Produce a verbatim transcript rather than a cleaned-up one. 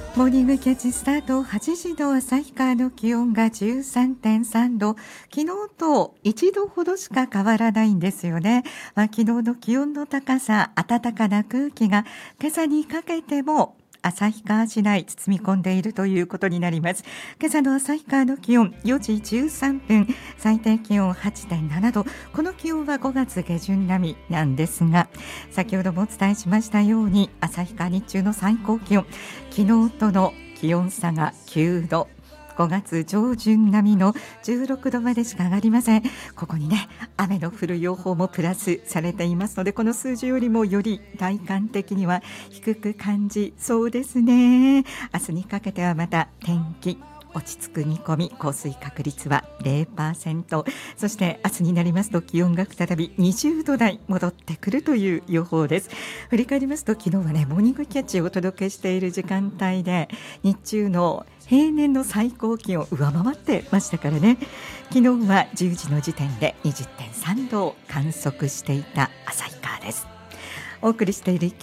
モーニングキャッチスタートはちじの旭川の気温が じゅうさんてんさんど、昨日といちどほどしか変わらないんですよね。まあ、昨日の気温の高さ、暖かな空気が今朝にかけても旭川市内包み込んでいるということになります。今朝の旭川の気温よじじゅうさんぷん、最低気温 はちてんななど、この気温はごがつ下旬並みなんですが、先ほどもお伝えしましたように旭川日中の最高気温、昨日との気温差がきゅうど、ごがつ上旬並みのじゅうろくどまでしか上がりません。ここにね、雨の降る予報もプラスされていますので、この数字よりもより体感的には低く感じそうですね。明日にかけてはまた天気落ち着く見込み、降水確率は ゼロパーセント、 そして明日になりますと気温が再びにじゅうど台戻ってくるという予報です。振り返りますと、昨日はね、モーニングキャッチをお届けしている時間帯で日中の平年の最高気温を上回ってましたからね。昨日はじゅうじの時点で にじゅってんさんどを観測していた旭川です。お送りしている